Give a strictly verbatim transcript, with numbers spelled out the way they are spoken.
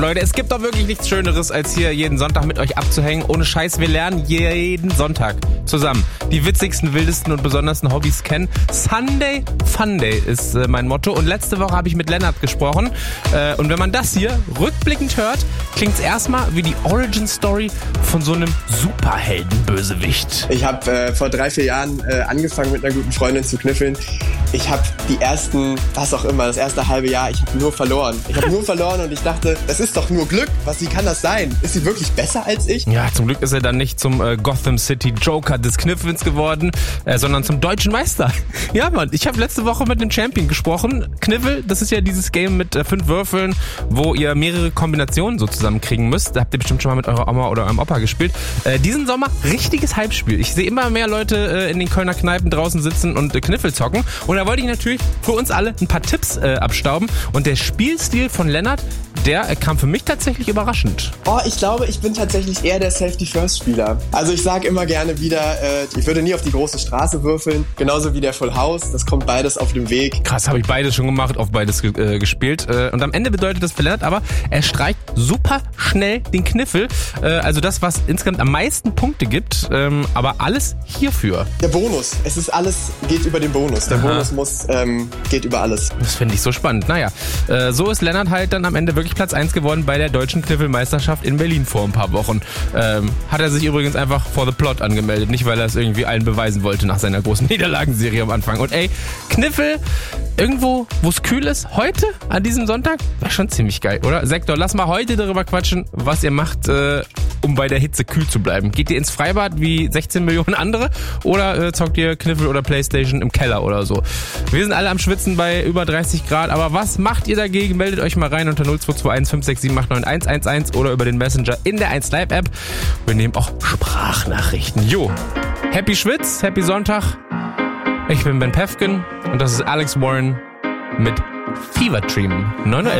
Leute, es gibt doch wirklich nichts Schöneres, als hier jeden Sonntag mit euch abzuhängen. Ohne Scheiß, wir lernen jeden Sonntag zusammen die witzigsten, wildesten und besondersten Hobbys kennen. Sunday Funday ist äh, mein Motto. Und letzte Woche habe ich mit Lennart gesprochen. Äh, und wenn man das hier rückblickend hört, klingt es erstmal wie die Origin-Story von so einem Superhelden-Bösewicht. Ich habe äh, vor drei, vier Jahren äh, angefangen, mit einer guten Freundin zu kniffeln. Ich habe die ersten, was auch immer, das erste halbe Jahr, ich habe nur verloren. Ich habe nur verloren und ich dachte, das ist doch nur Glück. Was, wie kann das sein? Ist sie wirklich besser als ich? Ja, zum Glück ist er dann nicht zum äh, Gotham City Joker des Kniffelns geworden, äh, sondern zum deutschen Meister. Ja, Mann, ich habe letzte Woche mit dem Champion gesprochen. Kniffel, das ist ja dieses Game mit äh, fünf Würfeln, wo ihr mehrere Kombinationen so zusammenkriegen müsst. Da habt ihr bestimmt schon mal mit eurer Oma oder eurem Opa gespielt. Äh, diesen Sommer richtiges Hype-Spiel. Ich sehe immer mehr Leute äh, in den Kölner Kneipen draußen sitzen und äh, Kniffel zocken. Und da wollte ich natürlich für uns alle ein paar Tipps äh, abstauben. Und der Spielstil von Lennart, der äh, kam für mich tatsächlich überraschend. Oh, ich glaube, ich bin tatsächlich eher der Safety-First-Spieler. Also ich sage immer gerne wieder, äh, ich würde nie auf die große Straße würfeln. Genauso wie der Full House. Das kommt beides auf dem Weg. Krass, habe ich beides schon gemacht, auf beides äh, gespielt. Äh, und am Ende bedeutet das für Lennart aber, er streicht super schnell den Kniffel. Äh, also das, was insgesamt am meisten Punkte gibt. Ähm, aber alles hierfür. Der Bonus. Es ist alles, geht über den Bonus. Der Aha. Bonus muss, ähm, geht über alles. Das finde ich so spannend. Naja, äh, so ist Lennart halt dann am Ende wirklich Platz eins geworden bei der deutschen Kniffelmeisterschaft in Berlin vor ein paar Wochen. Ähm, hat er sich übrigens einfach for the plot angemeldet. Nicht, weil er es irgendwie allen beweisen wollte nach seiner großen Niederlagenserie am Anfang. Und ey, Kniffel, irgendwo, wo es kühl ist, heute, an diesem Sonntag, war schon ziemlich geil, oder? Sektor, lass mal heute darüber quatschen, was ihr macht, äh, um bei der Hitze kühl zu bleiben. Geht ihr ins Freibad wie sechzehn Millionen andere oder äh, zockt ihr Kniffel oder Playstation im Keller oder so? Wir sind alle am Schwitzen bei über dreißig Grad, aber was macht ihr dagegen? Meldet euch mal rein unter null zwei zwei eins fünf sechs sieben acht neun eins eins eins oder über den Messenger in der eins Live App. Wir nehmen auch Sprachnachrichten. Jo, Happy Schwitz, Happy Sonntag. Ich bin Ben Pefken und das ist Alex Warren mit Fever Dream neun Uhr elf.